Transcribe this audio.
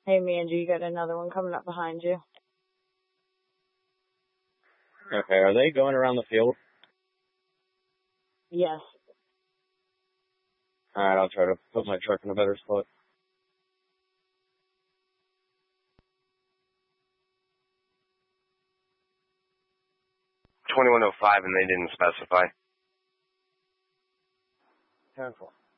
Hey, Mandy, you got another one coming up behind you. Okay, are they going around the field? Yes. Alright, I'll try to put my truck in a better spot. 2105, and they didn't specify. 10-4.